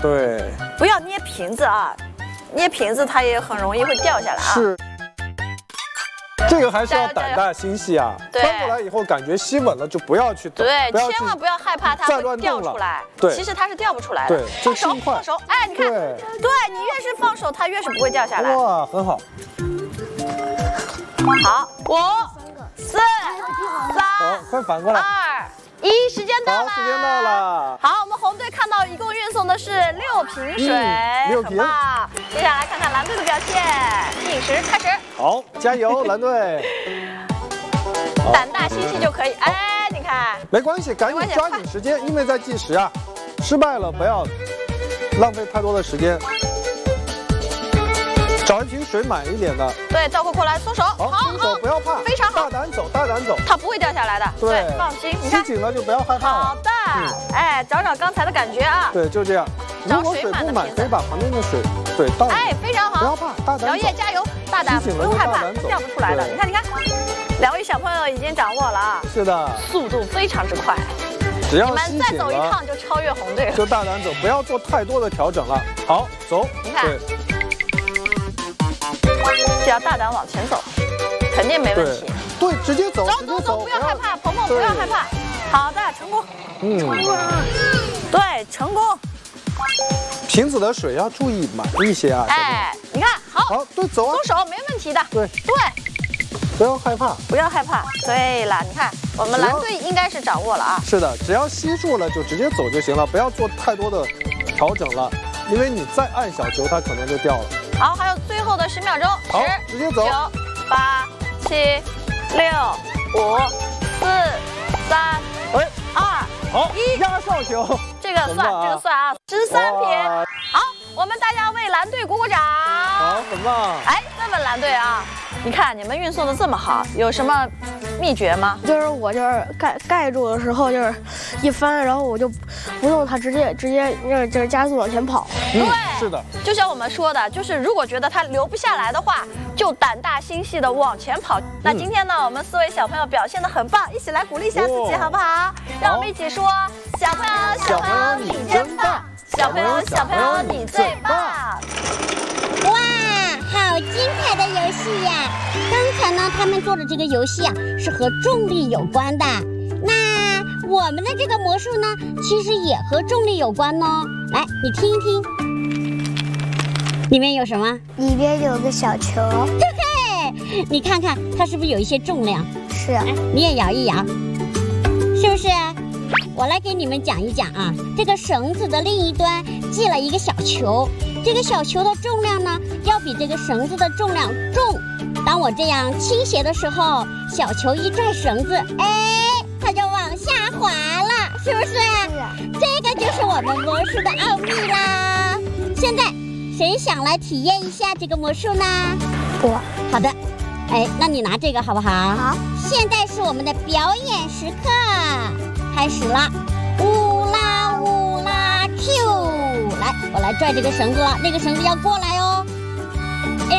对， 不要捏瓶子啊，捏瓶子它也很容易会掉下来啊。 是。这个还是要胆大心细啊！翻过来以后感觉吸稳了，就不要去抖， 对，千万不要害怕它会掉出来。 对， 其实它是掉不出来的。 对， 放手，放手！哎，你看，对你越是放手，它越是不会掉下来。 哇，很好。 好，5、4、3、 好，快反过来。 2、1，时间到了。 好，时间到了。 好，我们红队看到一共运送的是6瓶水，6瓶。接下来看看蓝队的表现，计时开始。 好，加油，蓝队！ 胆大心细就可以。哎，你看， 没关系，赶紧抓紧时间，因为在计时啊。失败了不要浪费太多的时间。找一瓶水满一点的。对， 倒扣过来，松手。 好，松手，不要怕， 非常好， 大胆走，大胆走， 它不会掉下来的。对，放心。 吸紧了就不要害怕。 好的，哎，找找刚才的感觉啊。 对，就这样。如果水不满，可以把旁边的水对倒。哎， 非常好， 不要怕，大胆走。 姚烨加油，大胆，不用害怕，掉不出来的。你看，你看，2位小朋友已经掌握了啊。是的，速度非常之快。 只要你们再走一趟就超越红队了。 就大胆走，不要做太多的调整了。好，走。 你看。只要大胆往前走，肯定没问题。 对，直接走， 走走走，不要害怕，鹏鹏不要害怕。好的，成功。对，成功。 瓶子的水要注意满一些啊。 哎，你看，好， 对，走啊， 松手没问题的。对， 不要害怕， 不要害怕。对了，你看，我们蓝队应该是掌握了啊。 是的，只要吸住了就直接走就行了，不要做太多的调整了，因为你再按小球，它可能就掉了。 好，还有最后的10秒钟。 好，直接走。9、 8、7、6、5、4、3、2、 好，1，压哨球。 这个算啊，13瓶。好，我们大家为蓝队鼓鼓掌。 好，很棒。 哎，问问蓝队啊，你看你们运送的这么好，有什么秘诀吗？ 就是我盖住的时候，就是一翻，然后我就不用它，直接就是加速往前跑。 对， 是的， 就像我们说的，就是如果觉得它留不下来的话，就胆大心细的往前跑。那今天呢，我们4位小朋友表现得很棒，一起来鼓励一下自己，好不好？让我们一起说：小朋友，小朋友你真棒！小朋友，小朋友你最棒！ 哇，好精彩的游戏呀！刚才呢，他们做的这个游戏啊，是和重力有关的。那我们的这个魔术呢，其实也和重力有关哦。来，你听一听，里面有什么？ 里边有个小球。 对，你看看它是不是有一些重量？ 是。 你也摇一摇，是不是？我来给你们讲一讲啊，这个绳子的另一端系了一个小球，这个小球的重量呢，要比这个绳子的重量重。当我这样倾斜的时候，小球一拽绳子，哎，它就往下滑了，是不是？是。这个就是我们魔术的奥秘啦。现在谁想来体验一下这个魔术呢？ 我。 好的。哎，那你拿这个好不好？ 好。 现在是我们的表演时刻。开始了，乌拉乌拉 Q！ 来，我来拽这个绳子了，那个绳子要过来哦。嘿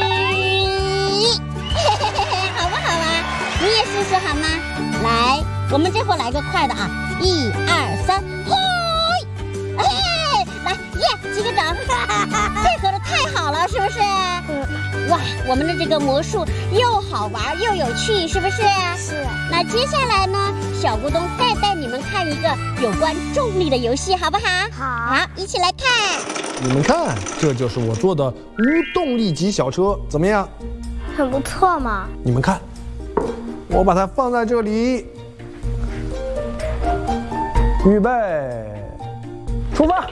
嘿嘿，好不好玩？你也试试好吗？来，我们这回来个快的啊！1、2、3，嘿！哎，来耶，击个掌！配合的太好了，是不是？哇，我们的这个魔术又好玩又有趣，是不是？ 是。 那接下来呢，小咕咚再带你们看一个有关重力的游戏，好不好？ 好， 一起来看。 你们看，这就是我做的无动力级小车，怎么样？ 很不错嘛。 你们看，我把它放在这里，预备，出发！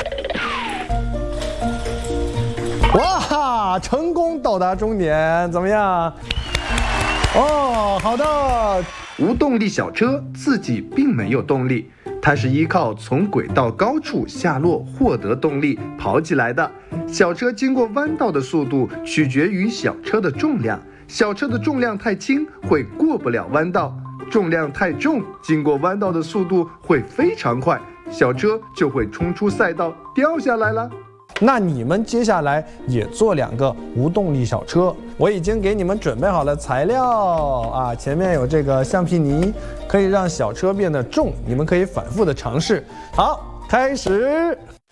哇，成功到达终点，怎么样？哦，好的。 无动力小车自己并没有动力，它是依靠从轨道高处下落获得动力跑起来的。小车经过弯道的速度取决于小车的重量，小车的重量太轻会过不了弯道，重量太重，经过弯道的速度会非常快，小车就会冲出赛道掉下来了。 那你们接下来也做2个无动力小车，我已经给你们准备好了材料啊，前面有这个橡皮泥，可以让小车变得重，你们可以反复的尝试。好，开始。